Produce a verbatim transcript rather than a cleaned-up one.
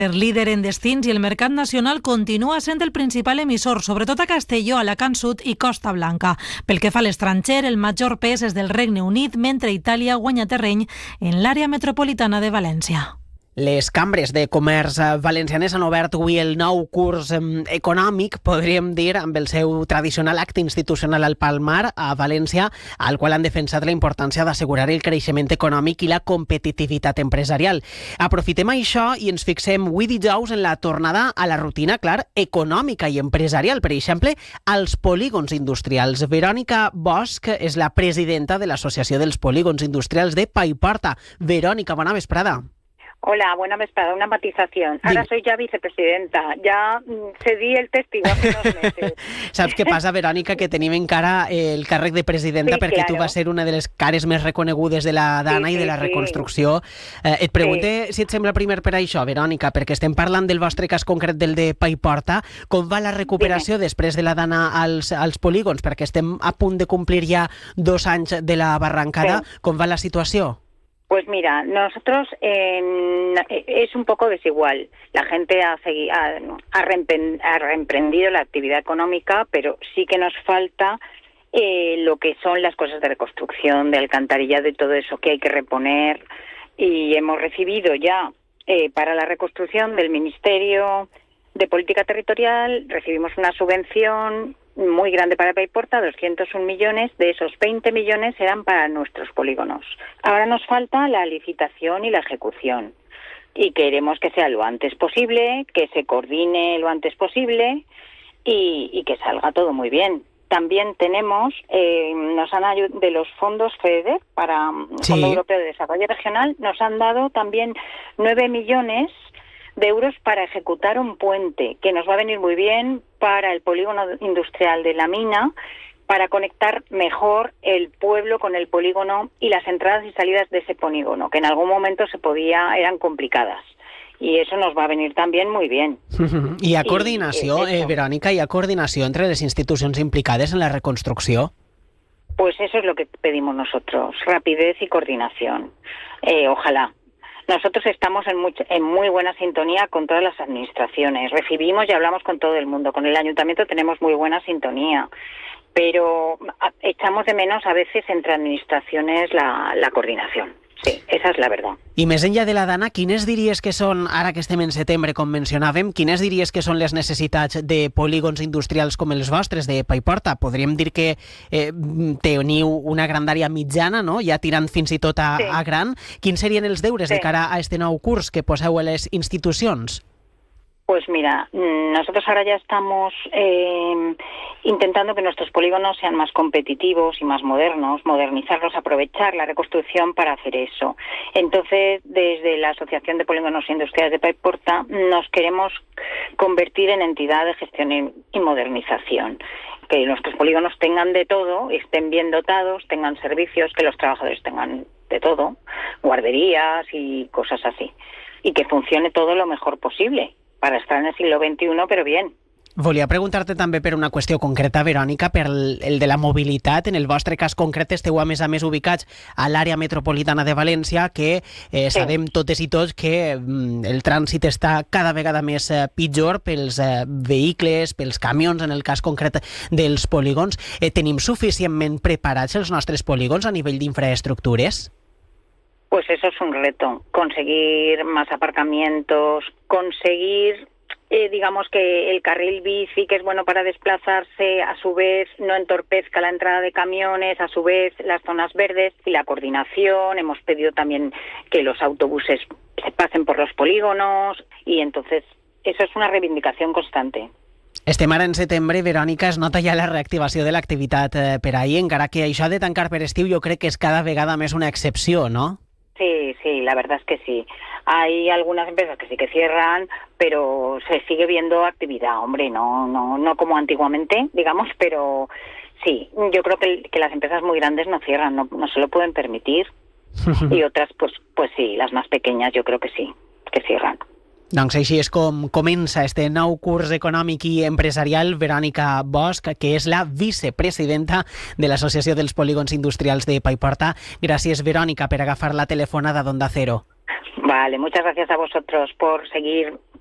Líder en destins i el mercat nacional continua sent el principal emissor, sobretot a Castelló, Alacant Sud i Costa Blanca. Pel que fa a l'estranger, el major pes és del Regne Unit, mentre Itàlia guanya terreny en l'àrea metropolitana de València. Les cambres de comerç valencianes han obert avui el nou curs econòmic, podríem dir, amb el seu tradicional acte institucional al Palmar, a València, al qual han defensat la importància d'assegurar el creixement econòmic i la competitivitat empresarial. Aprofitem això i ens fixem avui dijous en la tornada a la rutina, clar, econòmica i empresarial, per exemple, als polígons industrials. Verònica Bosch és la presidenta de l'Associació dels Polígons Industrials de Paiporta. Verònica, bona vesprada. Hola, buena vesprada. Una matización. Ahora soy ya vicepresidenta. Ya cedí el testigo hace unos meses. Saps què passa, Verònica? Que tenim encara el càrrec de presidenta, sí, perquè claro, tu vas ser una de les cares més reconegudes de la Dana sí, i de la sí, reconstrucció. Eh, et pregunte sí. si et sembla primer per això, Verònica, perquè estem parlant del vostre cas concret del de Paiporta. Com va la recuperació Dime. després de la Dana als, als polígons? Perquè estem a punt de complir ja dos anys de la barrancada. Sí. Com va la situació? Pues mira, nosotros eh, es un poco desigual. La gente ha, ha, ha, ha reemprendido la actividad económica, pero sí que nos falta eh, lo que son las cosas de reconstrucción, de alcantarillado y todo eso que hay que reponer. Y hemos recibido ya eh, para la reconstrucción del Ministerio de Política Territorial, recibimos una subvención muy grande para Paiporta, doscientos un millones, de esos veinte millones eran para nuestros polígonos. Ahora nos falta la licitación y la ejecución y queremos que sea lo antes posible, que se coordine lo antes posible y, y que salga todo muy bien. También tenemos, eh, nos han ayudado de los fondos FEDER para sí. Fondo Europeo de Desarrollo Regional, nos han dado también nueve millones de euros para ejecutar un puente que nos va a venir muy bien para el polígono industrial de la mina, para conectar mejor el pueblo con el polígono y las entradas y salidas de ese polígono, que en algún momento se podía, eran complicadas. Y eso nos va a venir también muy bien. Hi ha coordinació, eh, Verònica, hi ha coordinació entre les institucions implicades en la reconstrucció? Pues eso es lo que pedimos nosotros, rapidez y coordinación. Eh, ojalá. Nosotros estamos en muy, en muy buena sintonía con todas las administraciones. Recibimos y hablamos con todo el mundo. Con el ayuntamiento tenemos muy buena sintonía. Pero echamos de menos a veces entre administraciones la, la coordinación. Sí, esa és la verdad. I més enllà de la Dana, quines diries que són, ara que estem en setembre, com mencionàvem, quines diries que són les necessitats de polígons industrials com els vostres, de Paiporta? Podríem dir que eh, teniu una grandària mitjana, no? Ja tirant fins i tot a, sí. a gran. Quins serien els deures sí. de cara a este nou curs que poseu a les institucions? Pues mira, nosotros ahora ya estamos eh, intentando que nuestros polígonos sean más competitivos y más modernos, modernizarlos, aprovechar la reconstrucción para hacer eso. Entonces, desde la Asociación de Polígonos Industriales de Paiporta nos queremos convertir en entidad de gestión y modernización. Que nuestros polígonos tengan de todo, estén bien dotados, tengan servicios, que los trabajadores tengan de todo, guarderías y cosas así. Y que funcione todo lo mejor posible, para estar en el siglo veintiuno, però bien. Volia preguntar-te també per una qüestió concreta, Verònica, per el, el de la mobilitat. En el vostre cas concret esteu a més a més ubicats a l'àrea metropolitana de València, que eh, sí. sabem totes i tots que mm, el trànsit està cada vegada més eh, pitjor pels eh, vehicles, pels camions, en el cas concret dels polígons. Eh, tenim suficientment preparats els nostres polígons a nivell d'infraestructures? Pues eso es un reto, conseguir más aparcamientos, conseguir, eh, digamos que el carril bici, que es bueno para desplazarse, a su vez no entorpezca la entrada de camiones, a su vez las zonas verdes y la coordinación. Hemos pedido también que los autobuses se pasen por los polígonos y entonces eso es una reivindicación constante. Estem ara en setembre, Verònica, es nota ja la reactivació de l'activitat eh, per ahir, encara que això de tancar per estiu jo crec que és cada vegada més una excepció, no? Sí, sí, la verdad es que sí. Hay algunas empresas que sí que cierran, pero se sigue viendo actividad, hombre, no, no, no como antiguamente, digamos, pero sí, yo creo que, que las empresas muy grandes no cierran, no, no se lo pueden permitir, y otras, pues, pues sí, las más pequeñas yo creo que sí, que cierran. Doncs així és com comença este nou curs econòmic i empresarial. Verònica Bosch, que és la vicepresidenta de l'Associació dels Polígons Industrials de Paiporta. Gràcies, Verònica, per agafar la telefonada d'Onda Cero. Vale, muchas gracias a vosotros por seguir